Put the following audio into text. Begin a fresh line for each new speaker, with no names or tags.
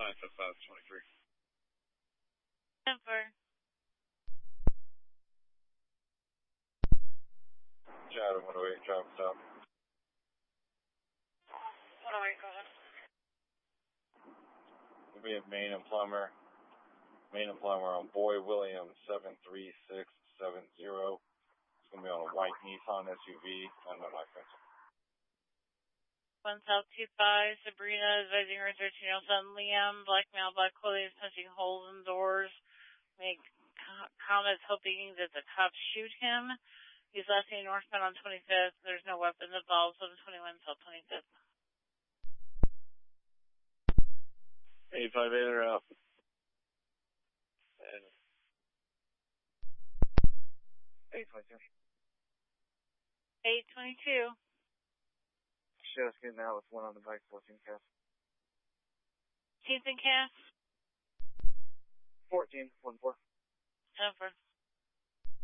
95523.
10-4.
Chatham 108, traffic stop.
108, go ahead.
We'll be at Main and Plummer. Main and Plummer on Boy Williams 73670. It's going to be on a white Nissan SUV on the light fence.
1 South 25, Sabrina advising her 13-year-old son Liam, black male, black clothing, punching holes in doors. Make comments hoping that the cops shoot him. He's last seen northbound on 25th. There's no weapons involved. 721 South 25th.
858 are out. 822.
822.
Just getting out with one on the bike, 14 Cass.
18th and Cass.
14, 1-4.
10-4.